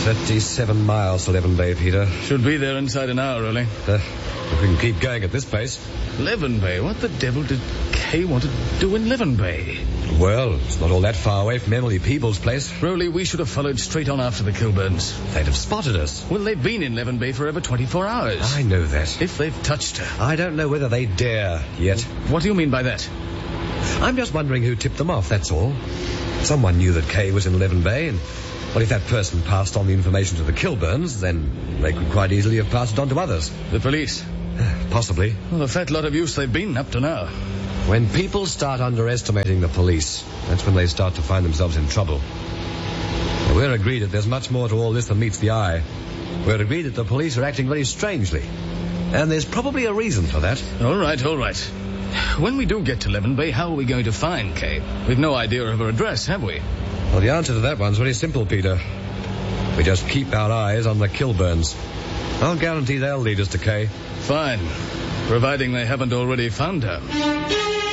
37 miles to Leven Bay, Peter. Should be there inside an hour, really. If we can keep going at this pace. Leven Bay? What the devil did Kay want to do in Leven Bay? Well, it's not all that far away from Emily Peebles' place. Rowley, we should have followed straight on after the Kilburns. They'd have spotted us. Well, they've been in Leven Bay for over 24 hours. I know that. If they've touched her. I don't know whether they dare yet. What do you mean by that? I'm just wondering who tipped them off, that's all. Someone knew that Kay was in Leven Bay, and well, if that person passed on the information to the Kilburns, then they could quite easily have passed it on to others. The police? Possibly. Well, a fat lot of use they've been up to now. When people start underestimating the police, that's when they start to find themselves in trouble. Now, we're agreed that there's much more to all this than meets the eye. We're agreed that the police are acting very strangely. And there's probably a reason for that. All right. When we do get to Leven Bay, how are we going to find Kay? We've no idea of her address, have we? Well, the answer to that one's very simple, Peter. We just keep our eyes on the Kilburns. I'll guarantee they'll lead us to Kay. Fine. Providing they haven't already found her.